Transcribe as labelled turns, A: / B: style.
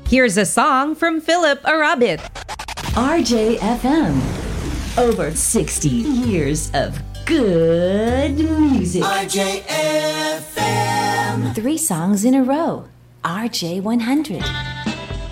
A: Here's a song from Philip Arabit.
B: RJFM. Over 60 years of good music.
C: RJFM.
B: 3 songs in a row. RJ100.